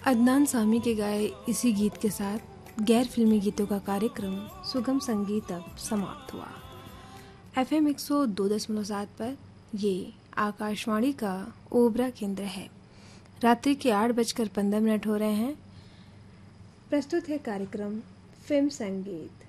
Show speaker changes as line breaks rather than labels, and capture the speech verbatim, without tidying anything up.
अदनान सामी के गाए इसी गीत के साथ गैर फिल्मी गीतों का कार्यक्रम सुगम संगीत अब समाप्त हुआ। एफ एम एक सौ दो दशमलव सात पर ये आकाशवाणी का ओबरा केंद्र है। रात्रि के आठ बजकर पंद्रह मिनट हो रहे हैं। प्रस्तुत है कार्यक्रम फिल्म संगीत।